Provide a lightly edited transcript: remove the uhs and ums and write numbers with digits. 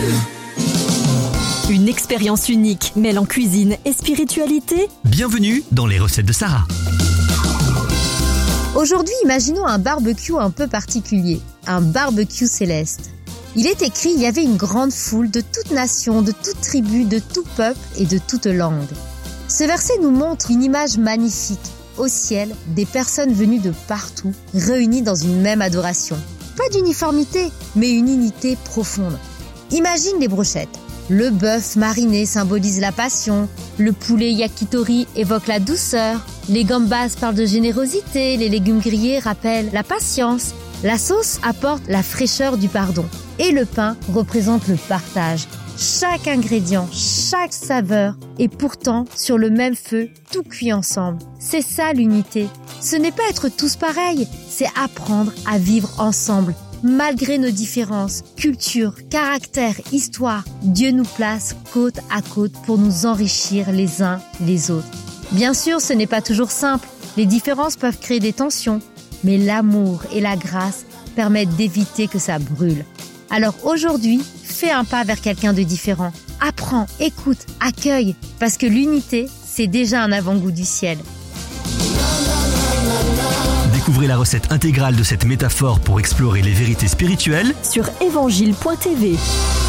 Une expérience unique mêlant cuisine et spiritualité. Bienvenue dans les recettes de Sarah. Aujourd'hui, imaginons un barbecue un peu particulier, un barbecue céleste. Il est écrit, il y avait une grande foule de toute nation, de toute tribu, de tout peuple et de toute langue. Ce verset nous montre une image magnifique. Au ciel, des personnes venues de partout, réunies dans une même adoration. Pas d'uniformité, mais une unité profonde. Imagine les brochettes. Le bœuf mariné symbolise la passion, le poulet yakitori évoque la douceur, les gambas parlent de générosité, les légumes grillés rappellent la patience, la sauce apporte la fraîcheur du pardon et le pain représente le partage. Chaque ingrédient, chaque saveur est pourtant sur le même feu, tout cuit ensemble. C'est ça l'unité. Ce n'est pas être tous pareils, c'est apprendre à vivre ensemble. Malgré nos différences, culture, caractère, histoire, Dieu nous place côte à côte pour nous enrichir les uns les autres. Bien sûr, ce n'est pas toujours simple. Les différences peuvent créer des tensions, mais l'amour et la grâce permettent d'éviter que ça brûle. Alors aujourd'hui, fais un pas vers quelqu'un de différent. Apprends, écoute, accueille, parce que l'unité, c'est déjà un avant-goût du ciel. Découvrez la recette intégrale de cette métaphore pour explorer les vérités spirituelles sur évangile.tv.